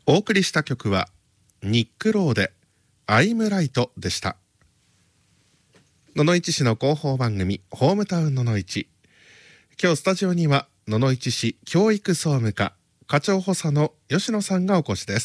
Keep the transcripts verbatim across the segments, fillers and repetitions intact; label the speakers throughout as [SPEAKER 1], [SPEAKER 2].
[SPEAKER 1] お送りした曲はニック・ローでアイムライトでした。野々市市の広報番組ホームタウン野々市。今日スタジオには野々市市教育総務課課長補佐の吉野さんがお越しです。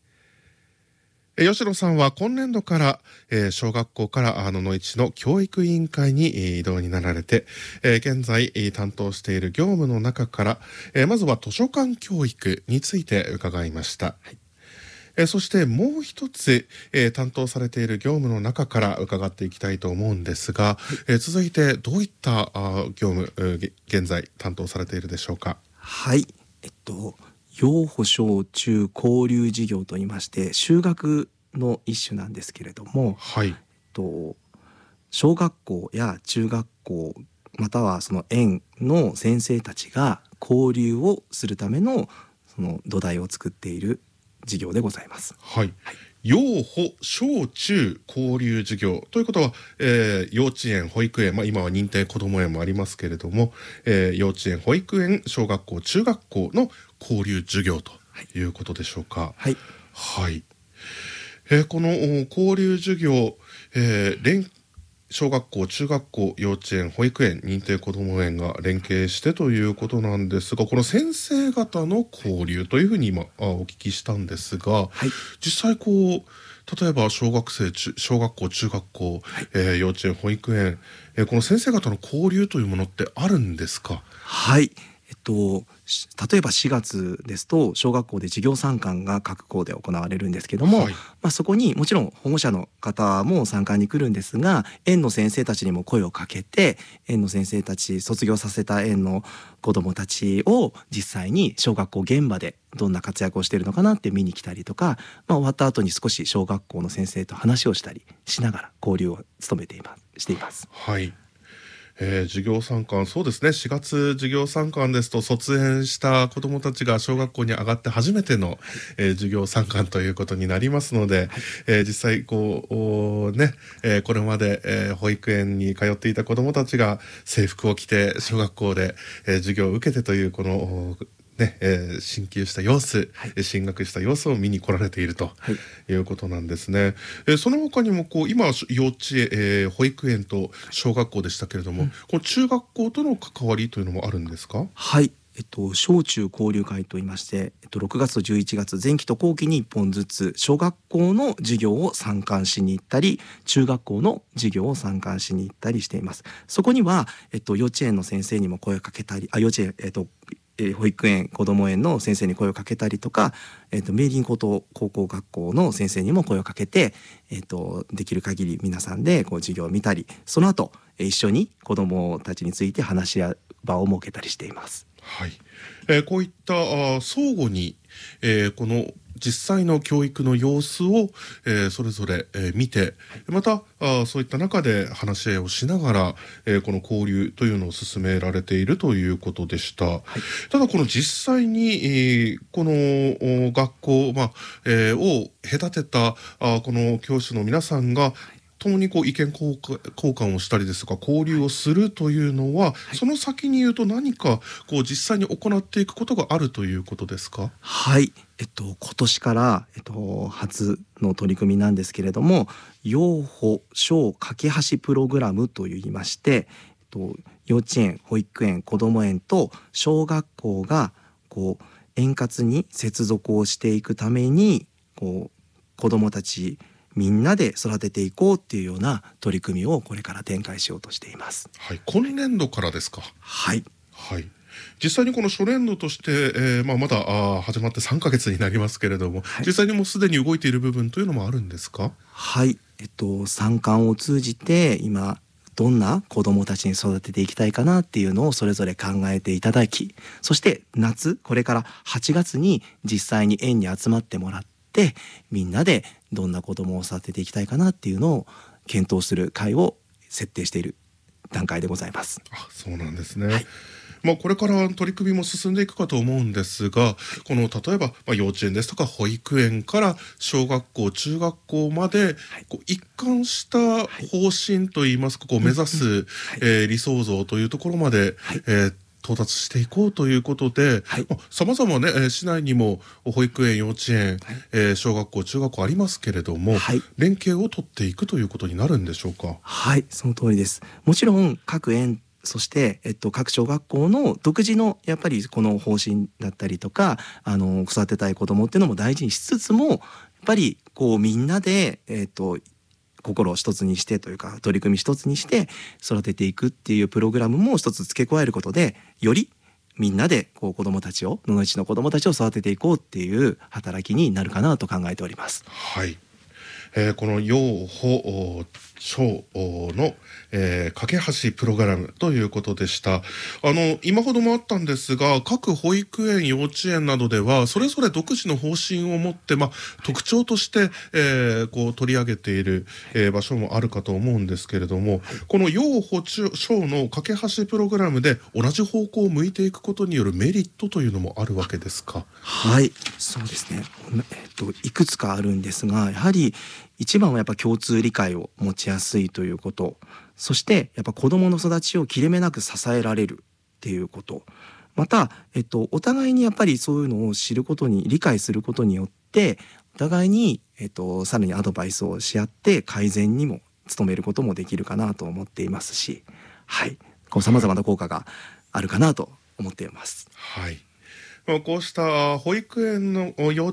[SPEAKER 1] 吉野さんは今年度から、えー、小学校から野々市市の教育委員会に異動になられて、えー、現在担当している業務の中から、えー、まずは図書館教育について伺いました。はい、えー、そしてもう一つ、えー、担当されている業務の中から伺っていきたいと思うんですが、はい、えー、続いてどういったあ業務、えー、現在担当されているでしょうか。
[SPEAKER 2] はい、えっと幼保小中交流事業といいまして就学の一種なんですけれども、
[SPEAKER 1] はい、えっ
[SPEAKER 2] と小学校や中学校またはその園の先生たちが交流をするためのその土台を作っている事業でございます。
[SPEAKER 1] はい、はい、幼保小中交流事業ということは、えー、幼稚園保育園、まあ、今は認定こども園もありますけれども、えー、幼稚園保育園小学校中学校の交流授業ということでしょうか。
[SPEAKER 2] はい、
[SPEAKER 1] はい、えー、この交流授業、えー、連小学校中学校幼稚園保育園認定こども園が連携してということなんですが、この先生方の交流というふうに今お聞きしたんですが、はい、実際こう例えば小学生小学校中学校、はい、えー、幼稚園保育園、えー、この先生方の交流というものってあるんですか。
[SPEAKER 2] はい、えっと例えばしがつですと小学校で授業参観が各校で行われるんですけども、はい、まあ、そこにもちろん保護者の方も参観に来るんですが、園の先生たちにも声をかけて、園の先生たち卒業させた園の子どもたちを実際に小学校現場でどんな活躍をしているのかなって見に来たりとか、まあ、終わった後に少し小学校の先生と話をしたりしながら交流を務めていますしています。
[SPEAKER 1] はい、えー、授業参観、そうですね、しがつ授業参観ですと卒園した子どもたちが小学校に上がって初めての、えー、授業参観ということになりますので、はい、えー、実際こうね、えー、これまで、えー、保育園に通っていた子どもたちが制服を着て小学校で、えー、授業を受けてというこのねえー、進級した様子、はい、進学した様子を見に来られているということなんですね。はい、えー、その他にもこう今幼稚園、えー、保育園と小学校でしたけれども、うん、この中学校との関わりというのもあるんですか。
[SPEAKER 2] はい、えっと、小中交流会といいまして、えっと、ろくがつとじゅういちがつ前期と後期にいっぽんずつ小学校の授業を参観しに行ったり中学校の授業を参観しに行ったりしています。そこには、えっと、幼稚園の先生にも声をかけたりあ幼稚園、えっと保育園こども園の先生に声をかけたりとか、えー、と明林高等高校学校の先生にも声をかけて、えー、とできる限り皆さんでこう授業を見たり、その後一緒に子どもたちについて話し合う場を設けたりしています。
[SPEAKER 1] はい、えー、こういったあ相互に、えー、この実際の教育の様子を、えー、それぞれ、えー、見て、またあそういった中で話し合いをしながら、えー、この交流というのを進められているということでした。はい、ただこの実際に、えー、この学校、まあえー、を隔てたあこの教師の皆さんが共にこう意見交換をしたりですとか交流をするというのは、はい、その先に言うと何かこう実際に行っていくことがあるということですか。
[SPEAKER 2] はい、えっと、今年から、えっと、初の取り組みなんですけれども、幼保小架け橋プログラムといいまして、えっと、幼稚園保育園こども園と小学校がこう円滑に接続をしていくためにこう子どもたちみんなで育てていこうっていうような取り組みをこれから展開しようとしています。
[SPEAKER 1] はい、今年度からですか。
[SPEAKER 2] はい、
[SPEAKER 1] はい、実際にこの初年度として、えーまあ、まだあ始まってさんかげつになりますけれども、はい、実際にもうすでに動いている部分というのもあるんですか。
[SPEAKER 2] はい、えっと、参観を通じて今どんな子どもたちに育てていきたいかなっていうのをそれぞれ考えていただき、そして夏これからはちがつに実際に園に集まってもらってみんなでどんな子どもを育てていきたいかなっていうのを検討する会を設定している段階でございます。
[SPEAKER 1] あ、そうなんですね。はい、まあ、これから取り組みも進んでいくかと思うんですが、この例えば、まあ、幼稚園ですとか保育園から小学校中学校まで、はい、こう一貫した方針といいますか、こう目指す、はい、えー、理想像というところまで、はい、えー到達していこうということで、さまざまね、えー市内にも保育園、幼稚園、はい、えー小学校、中学校ありますけれども、はい、連携を取っていくということになるんでしょうか。
[SPEAKER 2] はい、その通りです。もちろん各園、そして、えっと、各小学校の独自のやっぱりこの方針だったりとか、あの育てたい子どもっていうのも大事にしつつも、やっぱりこうみんなで、えっと、心を一つにしてというか取り組み一つにして育てていくっていうプログラムも一つ付け加えることで、よりみんなでこう子どもたちを野々市の子どもたちを育てていこうっていう働きになるかなと考えております。
[SPEAKER 1] はい、えー、この幼保小の、えー、架け橋プログラムということでした。あの今ほどもあったんですが、各保育園、幼稚園などではそれぞれ独自の方針を持って、まあ、特徴として、えー、こう取り上げている、えー、場所もあるかと思うんですけれども、この幼保小の架け橋プログラムで同じ方向を向いていくことによるメリットというのもあるわけですか。
[SPEAKER 2] はい、そうですね、えっと、いくつかあるんですが、やはり一番はやっぱ共通理解を持ちやすいということ、そしてやっぱ子どもの育ちを切れ目なく支えられるっていうこと、また、えっと、お互いにやっぱりそういうのを知ることに、理解することによってお互いに、えっと、さらにアドバイスをし合って改善にも努めることもできるかなと思っていますし、はい、こう様々な効果があるかなと思っています。
[SPEAKER 1] はい、こうした保育園の幼